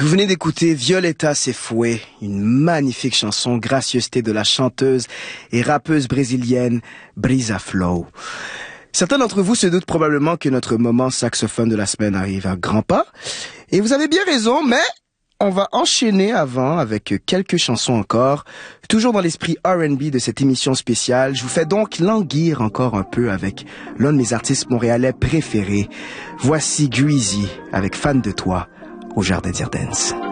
Vous venez d'écouter Violeta C'est Fouet, une magnifique chanson, gracieuseté de la chanteuse et rappeuse brésilienne Brisa Flow. Certains d'entre vous se doutent probablement que notre moment saxophone de la semaine arrive à grands pas. Et vous avez bien raison, mais on va enchaîner avant avec quelques chansons encore. Toujours dans l'esprit R&B de cette émission spéciale, je vous fais donc languir encore un peu avec l'un de mes artistes montréalais préférés. Voici Greasy avec Fan de toi au Jardin d'Irdance.